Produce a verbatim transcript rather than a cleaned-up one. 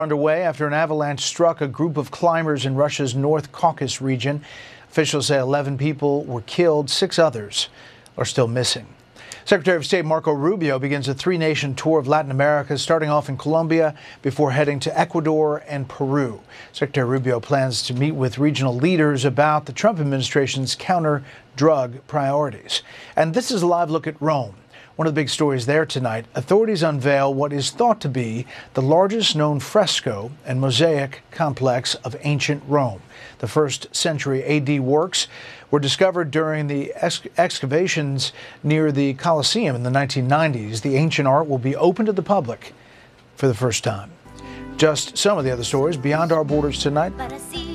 Underway after an avalanche struck a group of climbers in Russia's North Caucasus region. Officials say eleven people were killed, six others are still missing. Secretary of State Marco Rubio begins a three-nation tour of Latin America, starting off in Colombia before heading to Ecuador and Peru. Secretary Rubio plans to meet with regional leaders about the Trump administration's counter-drug priorities. And this is a live look at Rome. One of the big stories there tonight, authorities unveil what is thought to be the largest known fresco and mosaic complex of ancient Rome. The first century A D works were discovered during the ex excavations near the Colosseum in the nineteen nineties. The ancient art will be open to the public for the first time. Just some of the other stories beyond our borders tonight.